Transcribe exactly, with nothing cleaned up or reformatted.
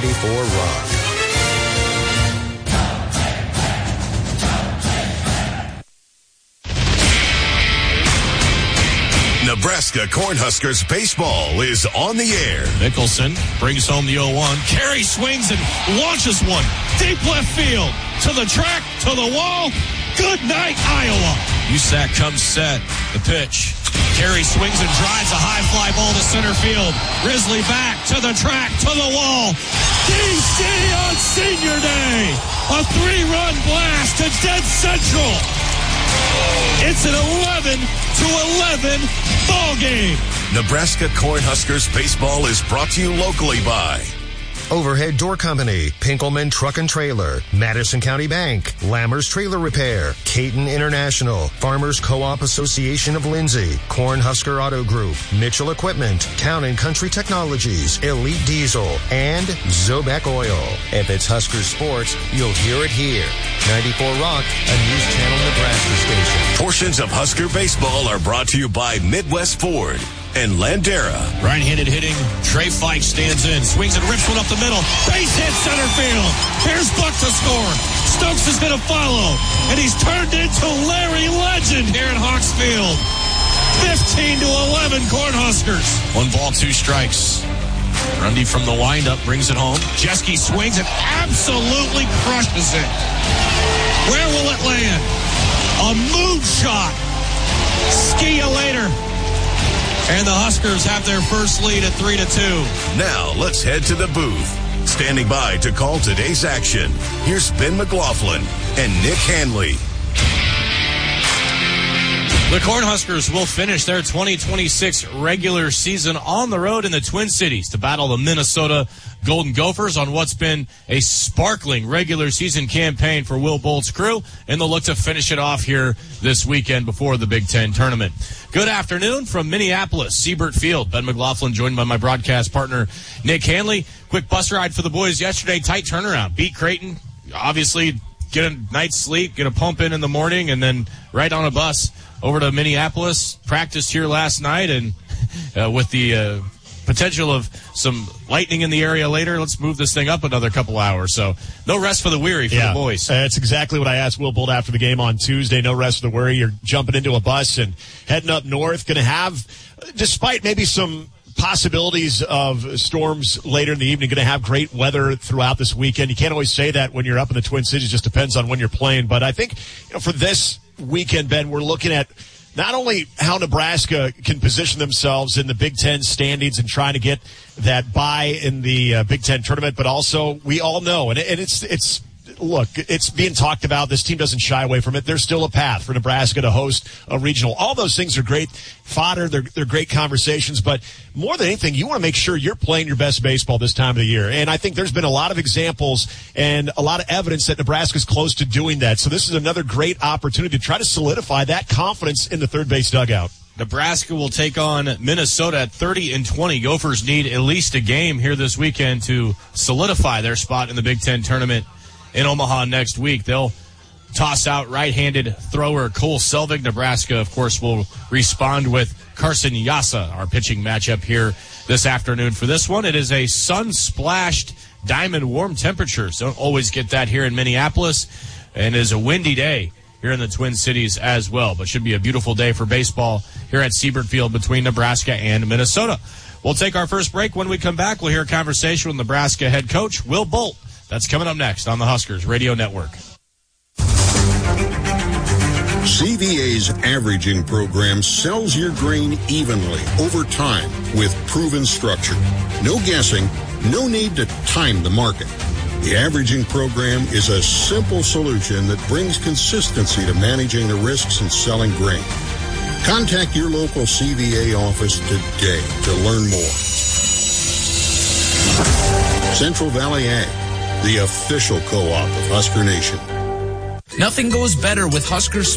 ninety-four Rock. Nebraska Cornhuskers baseball is on the air. Mickelson brings home the oh one. Carey swings and launches one. Deep left field. To the track, to the wall. Good night, Iowa. U S A C comes set. The pitch. Carey swings and drives a high fly ball to center field. Risley back to the track, to the wall. D C on senior day. A three-run blast to dead central. It's an eleven to eleven ball game. Nebraska Cornhuskers baseball is brought to you locally by Overhead Door Company, Pinkelman Truck and Trailer, Madison County Bank, Lammers Trailer Repair, Caton International, Farmers Co-op Association of Lindsay, Cornhusker Auto Group, Mitchell Equipment, Town and Country Technologies, Elite Diesel, and Zobek Oil. If it's Husker sports, you'll hear it here. ninety-four Rock, a News Channel Nebraska station. Portions of Husker baseball are brought to you by Midwest Ford and Landera. Right-handed hitting. Trey Fike stands in, swings and rips one up the middle. Base hit center field. Here's Buck to score. Stokes is going to follow, and he's turned into Larry Legend here at Hawks Field. fifteen to eleven Cornhuskers. One ball, two strikes. Grundy from the windup brings it home. Jeske swings and absolutely crushes it. Where will it land? A moonshot. Ski you later. And the Huskers have their first lead at three to two. Now let's head to the booth. Standing by to call today's action, here's Ben McLaughlin and Nick Hanley. The Cornhuskers will finish their twenty twenty-six regular season on the road in the Twin Cities to battle the Minnesota Golden Gophers on what's been a sparkling regular season campaign for Will Bolt's crew, and they'll look to finish it off here this weekend before the Big Ten tournament. Good afternoon from Minneapolis, Siebert Field. Ben McLaughlin joined by my broadcast partner, Nick Hanley. Quick bus ride for the boys yesterday. Tight turnaround. Beat Creighton. Obviously, get a night's sleep, get a pump in in the morning, and then right on a bus over to Minneapolis. Practiced here last night, and uh, with the uh, potential of some lightning in the area later, let's move this thing up another couple hours. So no rest for the weary for yeah, the boys. That's exactly what I asked Will Bolt after the game on Tuesday. No rest for the weary. You're jumping into a bus and heading up north. Going to have, despite maybe some possibilities of storms later in the evening, going to have great weather throughout this weekend. You can't always say that when you're up in the Twin Cities. It just depends on when you're playing. But I think, you know, for this weekend, Ben, we're looking at not only how Nebraska can position themselves in the Big Ten standings and trying to get that bye in the uh, Big Ten tournament, but also we all know, and, and it's it's look, it's being talked about. This team doesn't shy away from it. There's still a path for Nebraska to host a regional. All those things are great fodder. They're, they're great conversations. But more than anything, you want to make sure you're playing your best baseball this time of the year. And I think there's been a lot of examples and a lot of evidence that Nebraska's close to doing that. So this is another great opportunity to try to solidify that confidence in the third base dugout. Nebraska will take on Minnesota at thirty and twenty. Gophers need at least a game here this weekend to solidify their spot in the Big Ten tournament in Omaha next week. They'll toss out right-handed thrower Cole Selvig. Nebraska, of course, will respond with Carson Yassa, our pitching matchup here this afternoon. For this one, it is a sun-splashed, diamond-warm temperatures. Don't always get that here in Minneapolis, and it is a windy day here in the Twin Cities as well. But should be a beautiful day for baseball here at Siebert Field between Nebraska and Minnesota. We'll take our first break. When we come back, we'll hear a conversation with Nebraska head coach Will Bolt. That's coming up next on the Huskers Radio Network. C V A's averaging program sells your grain evenly over time with proven structure. No guessing, no need to time the market. The averaging program is a simple solution that brings consistency to managing the risks in selling grain. Contact your local C V A office today to learn more. Central Valley Ag, the official co-op of Husker Nation. Nothing goes better with Huskers